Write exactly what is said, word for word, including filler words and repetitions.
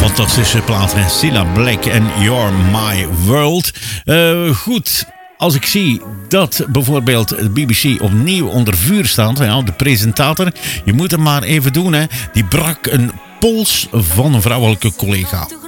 Fantastische plaat, hè? Cilla Black en You're My World. Uh, goed, als ik zie dat bijvoorbeeld de B B C opnieuw onder vuur staat, ja, de presentator, je moet het maar even doen, hè? Die brak een pols van een vrouwelijke collega.